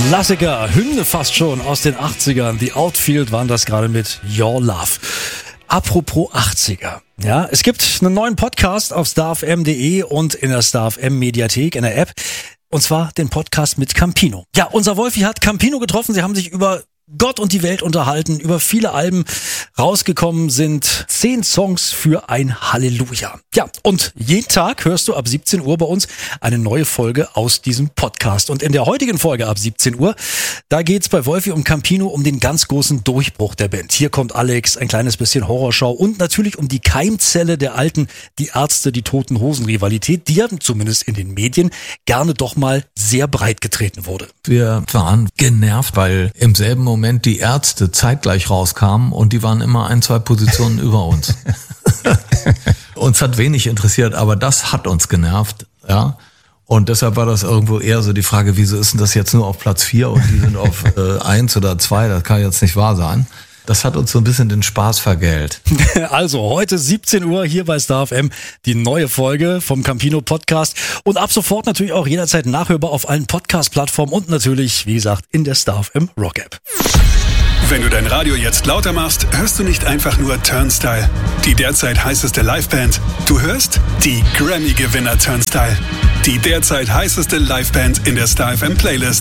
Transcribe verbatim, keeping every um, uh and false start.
Klassiker, Hymne fast schon aus den achtzigern. The Outfield waren das gerade mit Your Love. Apropos achtziger. Ja, es gibt einen neuen Podcast auf starfm punkt de und in der StarFM Mediathek, in der App. Und zwar den Podcast mit Campino. Ja, unser Wolfi hat Campino getroffen. Sie haben sich über Gott und die Welt unterhalten, über viele Alben. Rausgekommen sind zehn Songs für ein Halleluja. Ja, und jeden Tag hörst du ab siebzehn Uhr bei uns eine neue Folge aus diesem Podcast. Und in der heutigen Folge ab siebzehn Uhr, da geht's bei Wolfi und Campino um den ganz großen Durchbruch der Band. Hier kommt Alex, ein kleines bisschen Horrorschau und natürlich um die Keimzelle der alten, die Ärzte, die Toten Hosen Rivalität, die ja zumindest in den Medien gerne doch mal sehr breit getreten wurde. Wir waren genervt, weil im selben Moment die Ärzte zeitgleich rauskamen und die waren immer ein, zwei Positionen über uns. Uns hat wenig interessiert, aber das hat uns genervt, ja. Und deshalb war das irgendwo eher so die Frage, wieso ist denn das jetzt nur auf Platz vier und die sind auf äh, eins oder zwei, das kann jetzt nicht wahr sein. Das hat uns so ein bisschen den Spaß vergällt. Also heute siebzehn Uhr hier bei StarFM die neue Folge vom Campino Podcast und ab sofort natürlich auch jederzeit nachhörbar auf allen Podcast-Plattformen und natürlich, wie gesagt, in der StarFM Rock App. Wenn du dein Radio jetzt lauter machst, hörst du nicht einfach nur Turnstile, die derzeit heißeste Liveband. Du hörst die Grammy-Gewinner Turnstile, die derzeit heißeste Liveband in der StarFM Playlist.